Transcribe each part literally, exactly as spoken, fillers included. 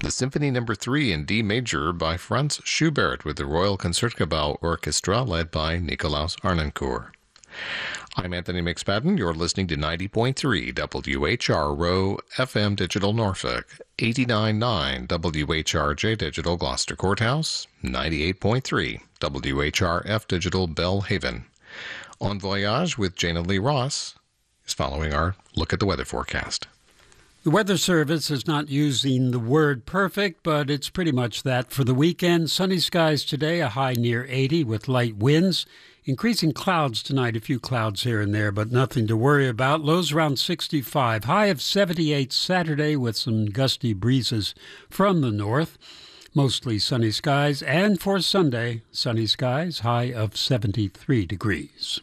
the Symphony Number three in D major by Franz Schubert with the Royal Concertgebouw Orchestra led by Nikolaus Arnoncourt. I'm Anthony McSpadden. You're listening to ninety point three W H R Row F M Digital Norfolk, eighty-nine point nine W H R J Digital Gloucester Courthouse, ninety-eight point three W H R F Digital Belhaven. En Voyage with Jana Lee Ross is following our look at the weather forecast. The Weather Service is not using the word perfect, but it's pretty much that for the weekend. Sunny skies today, a high near eighty with light winds. Increasing clouds tonight, a few clouds here and there, but nothing to worry about. Lows around sixty-five. High of seventy-eight Saturday with some gusty breezes from the north. Mostly sunny skies. And for Sunday, sunny skies, high of seventy-three degrees.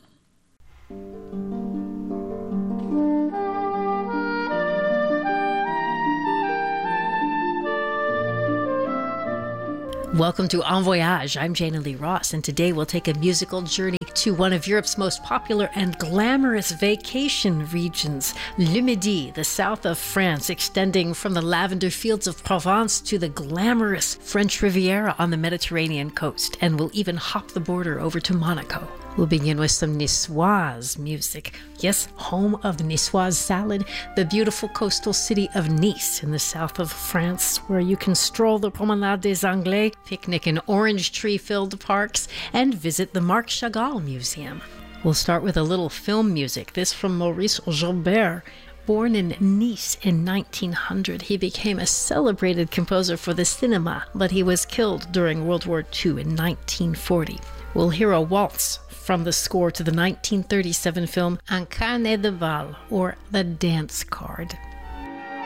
Welcome to En Voyage. I'm Jana Lee Ross, and today we'll take a musical journey to one of Europe's most popular and glamorous vacation regions, Le Midi, the south of France, extending from the lavender fields of Provence to the glamorous French Riviera on the Mediterranean coast, and we'll even hop the border over to Monaco. We'll begin with some Niçoise music. Yes, home of the Niçoise salad, the beautiful coastal city of Nice in the south of France, where you can stroll the Promenade des Anglais, picnic in orange tree-filled parks, and visit the Marc Chagall Museum. We'll start with a little film music, this from Maurice Joubert. Born in Nice in nineteen hundred, he became a celebrated composer for the cinema, but he was killed during World War Two in nineteen forty. We'll hear a waltz from the score to the nineteen thirty-seven film Un carnet de bal, or The Dance Card.